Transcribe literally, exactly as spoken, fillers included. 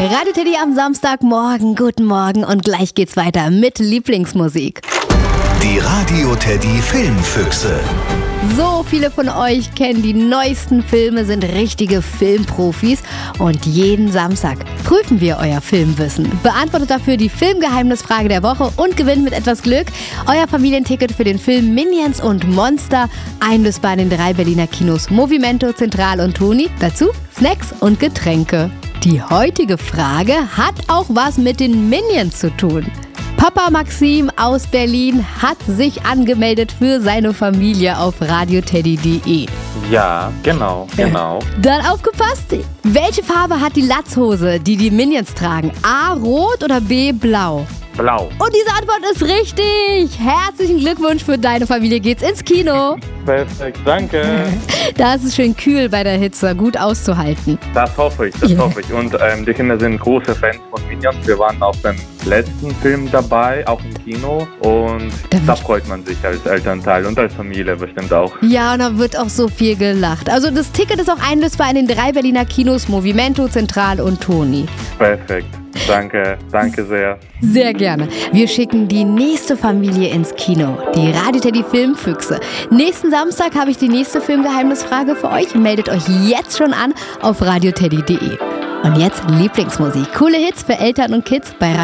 Radio Teddy am Samstagmorgen. Guten Morgen und gleich geht's weiter mit Lieblingsmusik. Die Radio Teddy Filmfüchse. So viele von euch kennen die neuesten Filme, sind richtige Filmprofis und jeden Samstag prüfen wir euer Filmwissen. Beantwortet dafür die Filmgeheimnisfrage der Woche und gewinnt mit etwas Glück euer Familienticket für den Film Minions und Monster, einlösbar in den drei Berliner Kinos Movimento, Central und Toni. Dazu Snacks und Getränke. Die heutige Frage hat auch was mit den Minions zu tun. Papa Maxim aus Berlin hat sich angemeldet für seine Familie auf radioteddy punkt de. Ja, genau, genau. Dann aufgepasst, welche Farbe hat die Latzhose, die die Minions tragen? A, rot oder B, blau? Blau. Und diese Antwort ist richtig. Herzlichen Glückwunsch, für deine Familie geht's ins Kino. Perfekt, danke. Da ist es schön kühl bei der Hitze, gut auszuhalten. Das hoffe ich, das yeah. hoffe ich. Und ähm, die Kinder sind große Fans von Minions. Wir waren auf dem letzten Film dabei, auch im Kino. Und da, da freut man sich als Elternteil und als Familie bestimmt auch. Ja, und da wird auch so viel gelacht. Also das Ticket ist auch einlösbar in den drei Berliner Kinos Movimento, Central und Toni. Perfekt. Danke, danke sehr. Sehr gerne. Wir schicken die nächste Familie ins Kino, die Radio Teddy Filmfüchse. Nächsten Samstag habe ich die nächste Filmgeheimnisfrage für euch. Meldet euch jetzt schon an auf radioteddy punkt de. Und jetzt Lieblingsmusik. Coole Hits für Eltern und Kids bei Radio